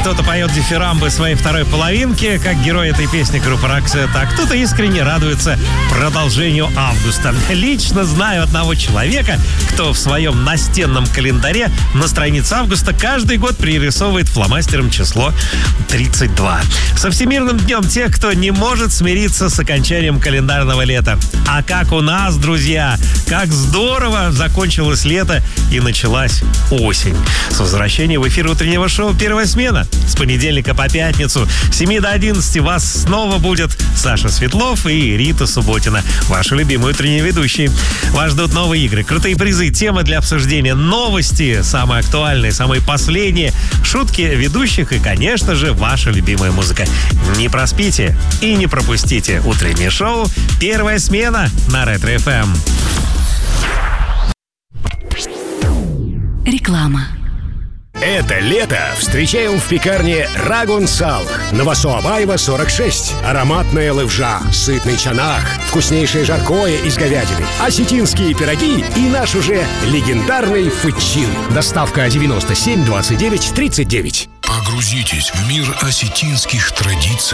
Кто-то поет дифирамбы своей второй половинке, как герой этой песни группы Roxette, а кто-то искренне радуется продолжению августа. Лично знаю одного человека, кто в своем настенном календаре на странице августа каждый год пририсовывает фломастером число 32. Со Всемирным днем тех, кто не может смириться с окончанием календарного лета. А как у нас, друзья, как здорово закончилось лето и началась осень. С возвращением в эфир утреннего шоу «Первая смена». С понедельника по пятницу с 7 до 11 вас снова будет Саша Светлов и Рита Субботина, ваши любимые утренние ведущие. Вас ждут новые игры, крутые призы, темы для обсуждения, новости, самые актуальные, самые последние, шутки ведущих и, конечно же, ваша любимая музыка. Не проспите и не пропустите утреннее шоу «Первая смена» на Ретро-ФМ. Реклама. Это лето встречаем в пекарне Рагун Сал. Новосоабаева, 46. Ароматная левжа, сытный чанах, вкуснейшее жаркое из говядины, осетинские пироги и наш уже легендарный фычин. Доставка 97 29 39. Погрузитесь в мир осетинских традиций